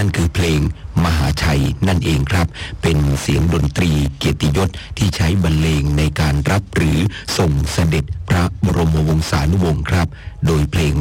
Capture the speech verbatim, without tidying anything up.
นั่นคือเพลงมหาชัยนั่นเองครับเป็นเสียงดนตรีเกียรติยศที่ใช้บรรเลงในการรับหรือส่งเสด็จพระบรมวงศานุวงศ์ครับโดยเพลง